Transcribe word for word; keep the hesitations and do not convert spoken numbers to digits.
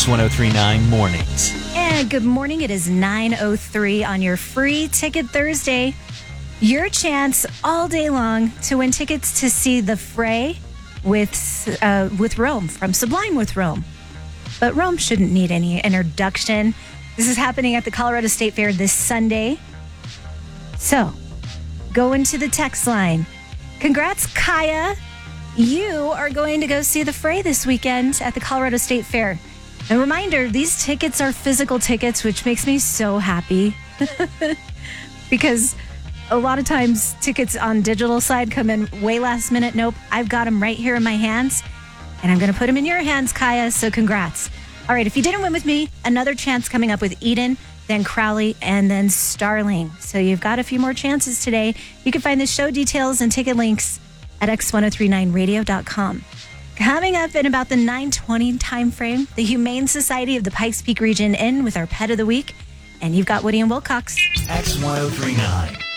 ten thirty-nine Mornings. And good morning. It is nine oh three on your free ticket Thursday. Your chance all day long to win tickets to see The Fray with uh, with Rome from Sublime with Rome. But Rome shouldn't need any introduction. This is happening at the Colorado State Fair this Sunday. So, go into the text line. Congrats, Kaya. You are going to go see The Fray this weekend at the Colorado State Fair. A reminder, these tickets are physical tickets, which makes me so happy. Because a lot of times tickets on digital side come in way last minute. Nope, I've got them right here in my hands. And I'm going to put them in your hands, Kaya, so congrats. All right, if you didn't win with me, another chance coming up with Eden, then Crowley, and then Starling. So you've got a few more chances today. You can find the show details and ticket links at x ten thirty-nine radio dot com. Coming up in about the nine twenty time frame, the Humane Society of the Pikes Peak region in with our Pet of the Week. And you've got Woody and Wilcox. X ten thirty-nine.